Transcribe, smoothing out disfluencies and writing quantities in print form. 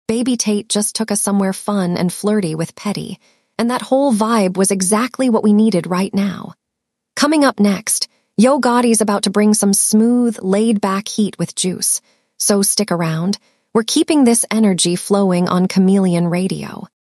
Baby Tate just took us somewhere fun and flirty with Petty, and that whole vibe was exactly what we needed right now. Coming up next, Yo Gotti's about to bring some smooth, laid-back heat with Juice, so stick around. We're keeping this energy flowing on Chameleon Radio.